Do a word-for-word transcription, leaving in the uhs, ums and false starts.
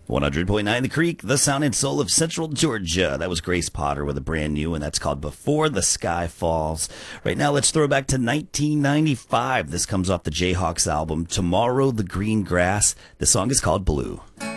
one hundred point nine The Creek, the sound and soul of Central Georgia. That was Grace Potter with a brand new, and that's called Before the Sky Falls. Right now, let's throw back to nineteen ninety-five. This comes off the Jayhawks album, Tomorrow the Green Grass. The song is called Blue.